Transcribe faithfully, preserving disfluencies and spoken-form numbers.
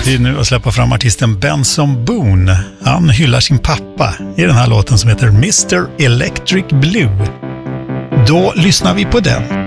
tid nu att släppa fram artisten Benson Boone. Han hyllar sin pappa i den här låten som heter mister Electric Blue. Då lyssnar vi på den.